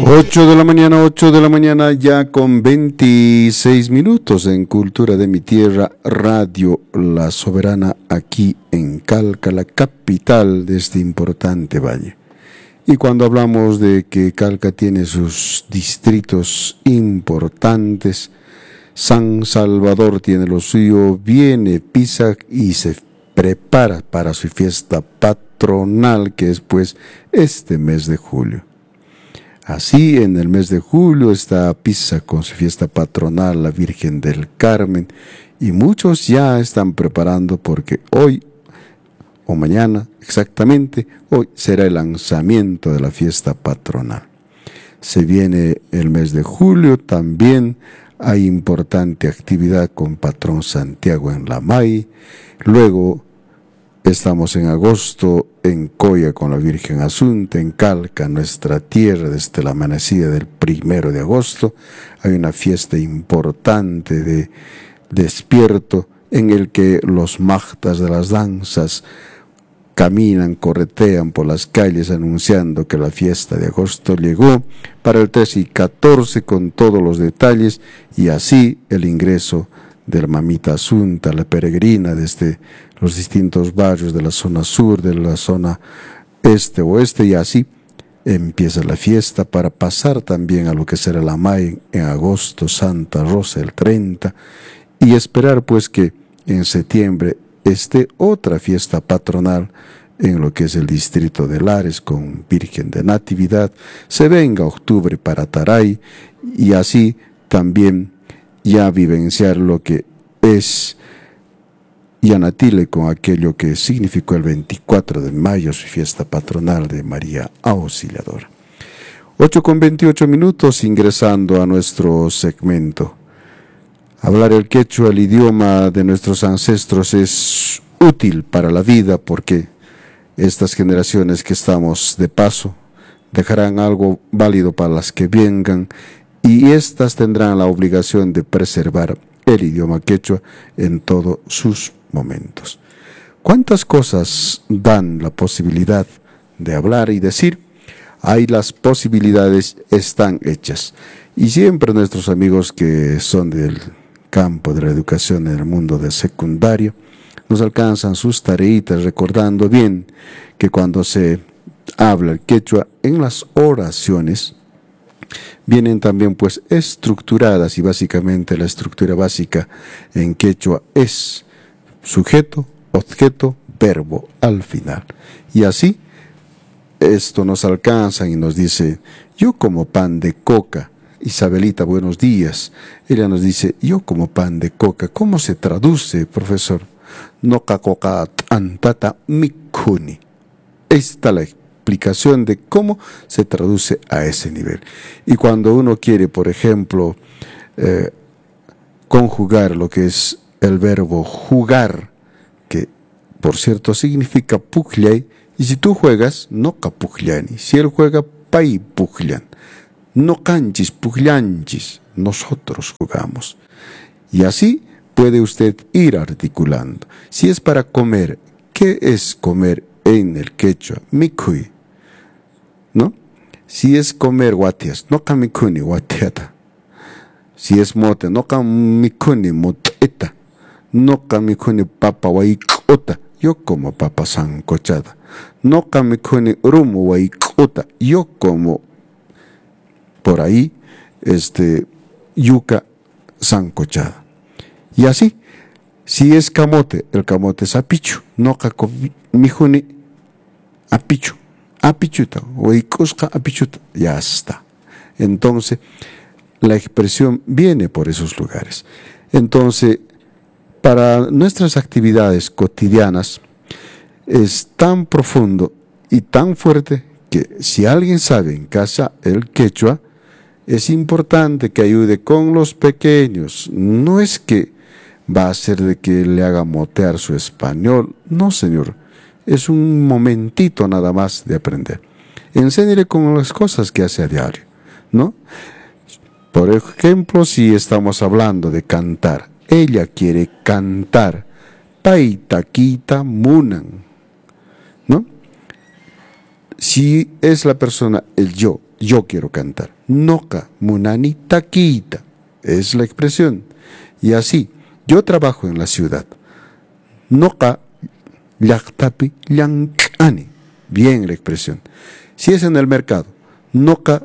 8 de la mañana ya con 26 minutos en Cultura de mi Tierra, Radio La Soberana, aquí en Calca, la capital de este importante valle. Y cuando hablamos de que Calca tiene sus distritos importantes, San Salvador tiene lo suyo, viene Pisac y se prepara para su fiesta patronal, que es pues este mes de julio. Así, en el mes de julio está Pisac con su fiesta patronal, la Virgen del Carmen, y muchos ya están preparando porque hoy, o mañana exactamente, hoy será el lanzamiento de la fiesta patronal. Se viene el mes de julio, también hay importante actividad con Patrón Santiago en Lamay, luego estamos en agosto en Coya con la Virgen Asunta, en Calca, nuestra tierra, desde la amanecida del 1 de agosto. Hay una fiesta importante de despierto en el que los magtas de las danzas caminan, corretean por las calles anunciando que la fiesta de agosto llegó para el 13 y 14 con todos los detalles y así el ingreso de la mamita Asunta, la peregrina desde los distintos barrios de la zona sur, de la zona este, oeste, y así empieza la fiesta para pasar también a lo que será la May en agosto, Santa Rosa el 30, y esperar pues que en septiembre esté otra fiesta patronal en lo que es el distrito de Lares con Virgen de Natividad, se venga octubre para Taray y así también ya vivenciar lo que es Yanatile con aquello que significó el 24 de mayo, su fiesta patronal de María Auxiliadora. 8:28 minutos, ingresando a nuestro segmento. Hablar el quechua, el idioma de nuestros ancestros, es útil para la vida porque estas generaciones que estamos de paso dejarán algo válido para las que vengan y éstas tendrán la obligación de preservar el idioma quechua en todos sus momentos. ¿Cuántas cosas dan la posibilidad de hablar y decir? Ahí las posibilidades están hechas. Y siempre nuestros amigos que son del campo de la educación en el mundo de secundario nos alcanzan sus tareitas recordando bien que cuando se habla el quechua en las oraciones vienen también pues estructuradas y básicamente la estructura básica en quechua es sujeto, objeto, verbo al final. Y así esto nos alcanza y nos dice: yo como pan de coca. Isabelita, buenos días. Ella nos dice: yo como pan de coca. ¿Cómo se traduce, profesor? Noca coca antata mikuni. Esta es la explicación de cómo se traduce a ese nivel. Y cuando uno quiere, por ejemplo, conjugar lo que es el verbo jugar, que por cierto significa pujlay, y si tú juegas, no capujlani. Si él juega, pai pujlan. No canchis, pujlanchis. Nosotros jugamos. Y así puede usted ir articulando. Si es para comer, ¿qué es comer en el quechua? Mikui, ¿no? Si es comer guatias, no kamikuni guatiata. Si es mote, no kamikuni moteta. No kamikuni papa waikota. Yo como papa sancochada. No kamikuni rumu waikota. Yo como por ahí yuca sancochada. Y así, si es camote, el camote es apichu. No kamikuni apichu. Apichuta, waikosca apichuta. Ya está. Entonces, la expresión viene por esos lugares. Entonces, para nuestras actividades cotidianas es tan profundo y tan fuerte que si alguien sabe en casa el quechua, es importante que ayude con los pequeños. No es que va a ser de que le haga motear su español, no, señor. Es un momentito nada más de aprender. Enséñele con las cosas que hace a diario, ¿no? Por ejemplo, si estamos hablando de cantar, ella quiere cantar, paitaquita munan, ¿no? Si es la persona, el yo, yo quiero cantar. Noka munani taquita, es la expresión. Y así, yo trabajo en la ciudad. Noka llaqtapi llank'ani, bien la expresión. Si es en el mercado, noka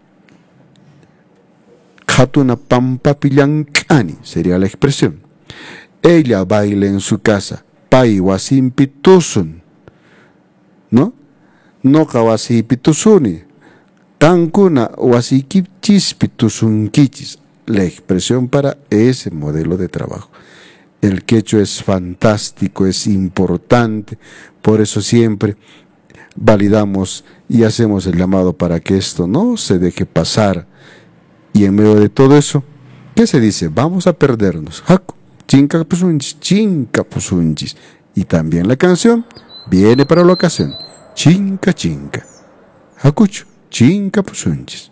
Hatuna pampapi llank'ani, sería la expresión. Ella baila en su casa, pai wasimpi tusun, ¿no? Noka wasipi tusuni, kankuna wasikipchispi tusunkichis, la expresión para ese modelo de trabajo. El quechua es fantástico, es importante, por eso siempre validamos y hacemos el llamado para que esto no se deje pasar. Y en medio de todo eso, ¿qué se dice? Vamos a perdernos. Haku, chinca pusunchis. Y también la canción viene para la ocasión. Chinca chinca. Hakucho, chinca pusunchis.